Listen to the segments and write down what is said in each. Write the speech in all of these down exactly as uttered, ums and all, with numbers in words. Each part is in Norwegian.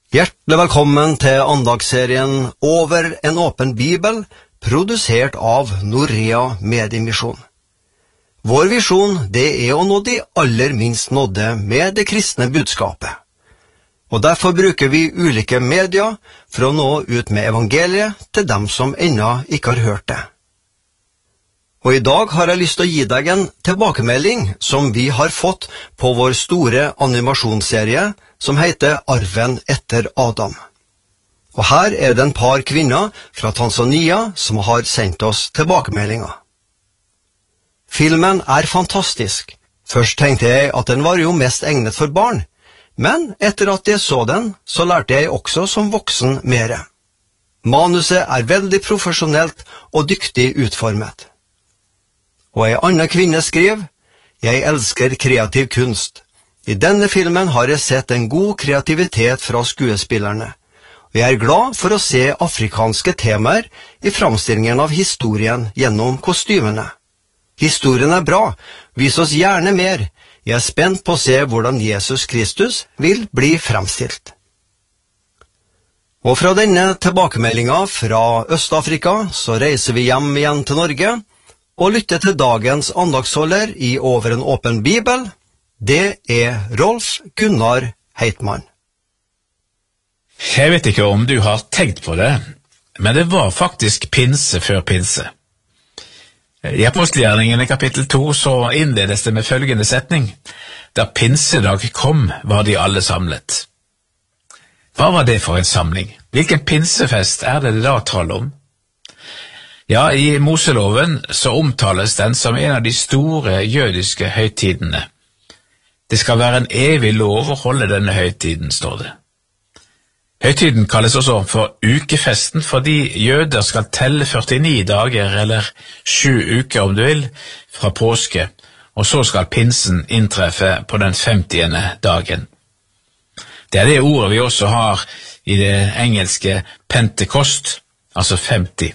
Hjertelig velkommen til andagsserien Over en åpen bibel, produsert av Norea Mediemisjon. Vår visjon, det er å nå de aller minst nådde med det kristne budskapet. Og derfor bruker vi ulike medier for å nå ut med evangeliet til dem som ennå ikke har hørt det. Og i dag har jeg lyst til å gi deg en tilbakemelding som vi har fått på vår store animasjonsserie som heter Arven etter Adam. Og her er det en par kvinner fra Tanzania som har sendt oss tilbakemeldinger. Filmen er fantastisk. Først tenkte jeg at den var jo mest egnet for barn, men etter at jeg så den, så lærte jeg også som voksen mere. Manuset er veldig profesjonelt og dyktig utformet. Og en annen kvinne skriver, «Jeg elsker kreativ kunst. I denne filmen har jeg sett en god kreativitet fra skuespillerne, og jeg er glad for å se afrikanske temaer i framstillingen av historien gjennom kostymene. Historien er bra, vis oss gjerne mer. Jeg er spent på å se hvordan Jesus Kristus vil bli fremstilt.» Og fra denne tilbakemeldingen fra Øst-Afrika så reiser vi hjem igjen til Norge, og lytte til dagens andagsholder i Over en åpen bibel. Det er Rolf Gunnar Heitmann. Jeg vet ikke om du har tenkt på det, men det var faktisk pinse før pinse. I Apostelgjerningene kapittel to så innledes det med følgende setning: Da pinsedag kom, var de alle samlet. Hva var det for en samling? Hvilken pinsefest er det det da taler om? Ja, i Moseloven så omtales den som en av de store jødiske høytidene. Det skal være en evig lov å holde denne høytiden, står det. Høytiden kalles også for ukefesten, fordi jøder skal telle førtini dager, eller sju uker om du vil, fra påske, og så skal pinsen inntreffe på den femtiende dagen. Det er det ordet vi også har i det engelske Pentekost, altså femti.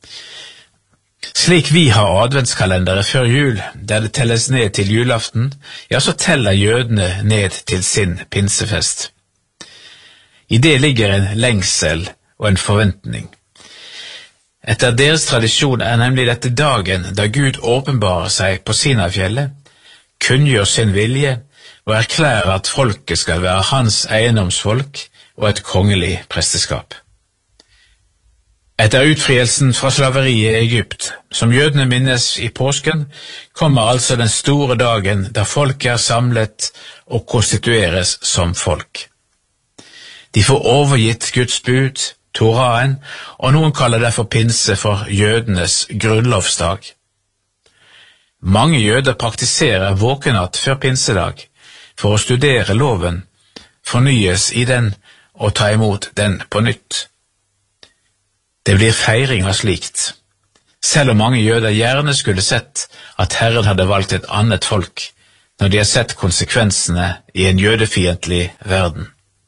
Slik vi har adventskalendere før jul, der det telles ned til julaften, ja, så teller jødene ned til sin pinsefest. I det ligger en lengsel og en forventning. Etter deres tradisjon er nemlig dette dagen da Gud åpenbarer seg på Sinai-fjellet, kunngjør sin vilje og erklærer at folket skal være hans eiendomsfolk og et kongelig presteskap. Etter utfrielsen fra slaveriet i Egypt, som jødene minnes i påsken, kommer altså den store dagen da folket er samlet og konstitueres som folk. De får overgitt Guds bud, Toraen, og noen kaller derfor pinse for jødenes grunnlovsdag. Mange jøder praktiserer våkenatt før pinsedag for å studere loven, fornyes i den og ta imot den på nytt. Det blir feiring av slikt, selv om mange jøder gjerne skulle sett at Herren hadde valgt et annet folk når de har sett konsekvensene i en jødefiendtlig verden.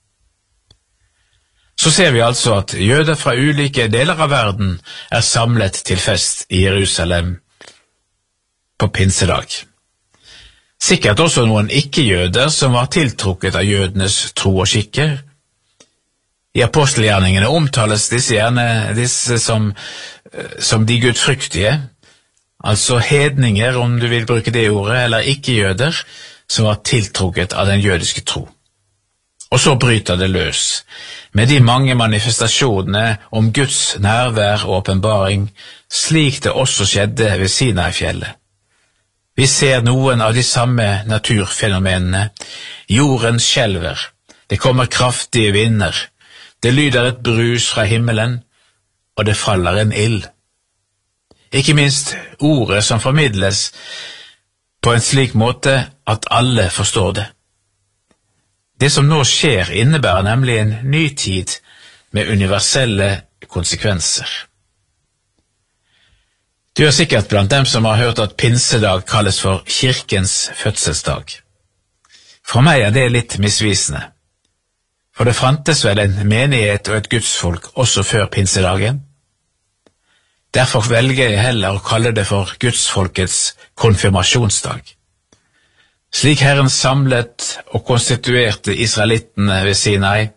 Så ser vi altså at jøder fra ulike deler av verden er samlet til fest i Jerusalem på pinsedag. Sikkert også noen ikke-jøder som var tiltrukket av jødenes tro og skikker. I apostelgjerningene omtales disse gjerne disse som, som de gudfryktige, altså hedninger, om du vil bruke det ordet, eller ikke-jøder, som var tiltrukket av den jødiske tro. Og så bryter det løs, med de mange manifestasjonene om Guds nærvær og åpenbaring, slik det også skjedde ved Sinai-fjellet. Vi ser noen av de samme naturfenomenene. Jorden skjelver, det kommer kraftige vinder, det lyder et brus fra himmelen, og det faller en ild. Ikke minst ordet som formidles på en slik måte at alle forstår det. Det som nå skjer innebærer nemlig en ny tid med universelle konsekvenser. Du er sikkert blant dem som har hørt at pinsedag kalles for kirkens fødselsdag. For meg er det litt misvisende. For det fantes vel en menighet og et gudsfolk også før pinsedagen. Derfor velger jeg heller å kalle det for gudsfolkets konfirmasjonsdag. Slik Herren samlet og konstituerte israelittene ved Sinai,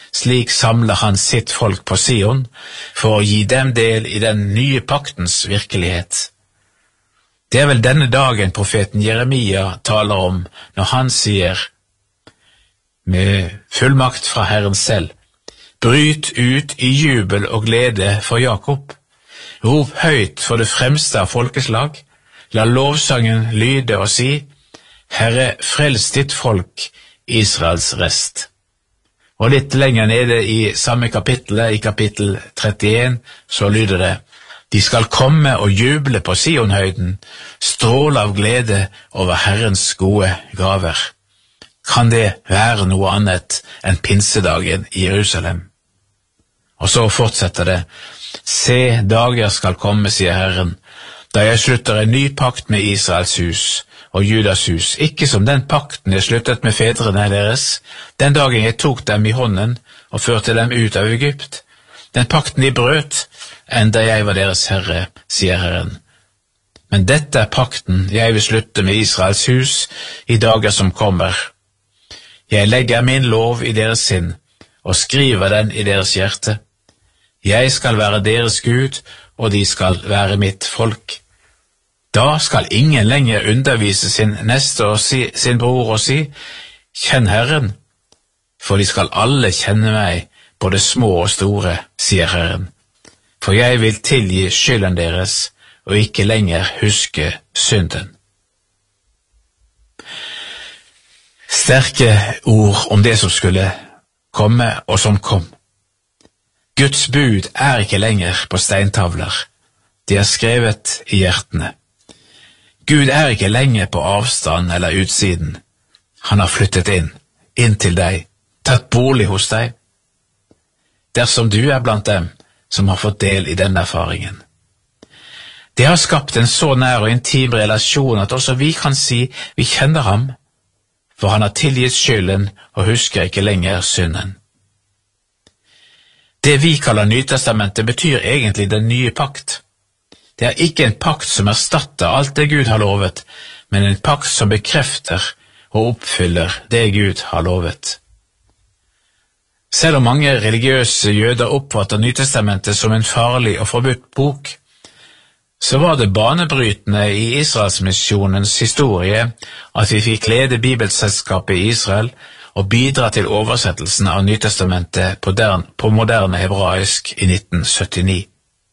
slik samler han sitt folk på Sion, for å gi dem del i den nye paktens virkelighet. Det er vel denne dagen profeten Jeremia taler om når han sier, med fullmakt fra Herren selv, bryt ut i jubel og glede for Jakob, rop høyt for det fremste av folkeslag, la lovsangen lyde og si, Herre, frels ditt folk, Israels rest. Og litt lenger nede i samme kapittel, i kapittel trettien, så lyder det, de skal komme og juble på Sionhøyden, stråle av glede over Herrens gode gaver. Kan det være noe annet enn pinsedagen i Jerusalem? Og så fortsetter det, se, dager skal komme, sier Herren, da jeg slutter en ny pakt med Israels hus og Judas hus, ikke som den pakten jeg sluttet med fedrene deres, den dagen jeg tok dem i hånden og førte dem ut av Egypt. Den pakten de brøt, enda jeg var deres herre, sier Herren. Men dette er pakten jeg vil slutte med Israels hus i dager som kommer. Jeg legger min lov i deres sinn og skriver den i deres hjerte. Jeg skal være deres Gud, og de skal være mitt folk. Da skal ingen lenger undervise sin neste og si, sin bror og si, kjenn Herren, for de skal alle kjenne meg, både små og store, sier Herren. For jeg vil tilgi skylden deres, og ikke lenger huske synden. Sterke ord om det som skulle komme og som kom. Guds bud er ikke lenger på steintavler, de er skrevet i hjertene. Gud er ikke lenger på avstand eller utsiden. Han har flyttet inn, inn til deg, tatt bolig hos deg. Dersom du er blant dem som har fått del i denne erfaringen. Det har skapt en så nær og intim relasjon at også vi kan si vi kjenner ham, for han har tilgitt skylden og husker ikke lenger synden. Det vi kaller Nytestamentet betyr egentlig den nye pakt. Det er ikke en pakt som erstatter alt det Gud har lovet, men en pakt som bekrefter og oppfyller det Gud har lovet. Selv om mange religiøse jøder oppfatter Nytestamentet som en farlig og forbudt bok, så var det banebrytende i Israelsmisjonens historie at vi fikk lede Bibelselskapet i Israel og bidra til oversettelsen av Nytestamentet på, der, på moderne hebraisk i nitten syttini.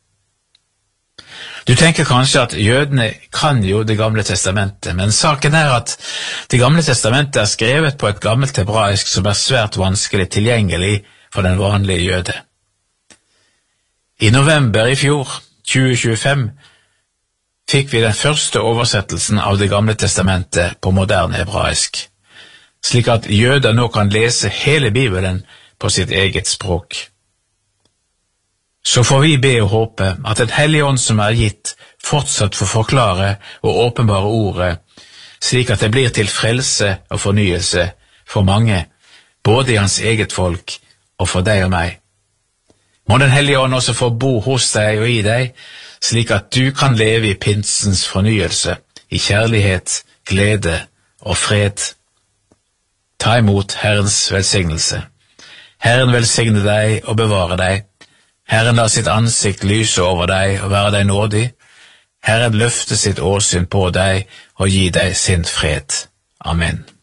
Du tenker kanskje at jødene kan jo det gamle testamentet, men saken er at det gamle testamentet er skrevet på et gammelt hebraisk som er svært vanskelig tilgjengelig for den vanlige jøde. I november i fjor, tjue tjuefem, fikk vi den første oversettelsen av det gamle testamentet på moderne hebraisk, slik at jøder nå kan lese hele Bibelen på sitt eget språk. Så får vi be og håpe at Den hellige ånd som er gitt, fortsatt får forklare og åpenbare ordet, slik at det blir til frelse og fornyelse for mange, både i hans eget folk og for deg og meg. Må Den hellige ånd også få bo hos deg og i deg, slik at du kan leve i pinsens fornyelse, i kjærlighet, glede og fred. Ta imot Herrens velsignelse. Herren velsigne deg og bevare deg. Herren la sitt ansikt lyse over deg og være deg nådig. Herren løfte sitt åsyn på deg og gi deg sin fred. Amen.